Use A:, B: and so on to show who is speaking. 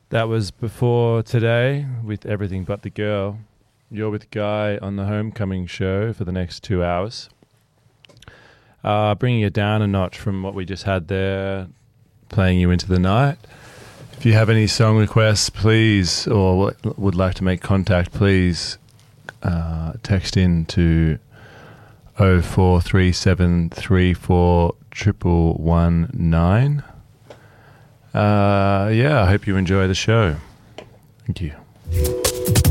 A: That was Before Today with Everything But the Girl. You're with Guy on the Homecoming show for the next 2 hours. Bringing it down a notch from what we just had there, playing you into the night. If you have any song requests, please, or would like to make contact, please text in to 0437341119. I hope you enjoy the show. Thank you.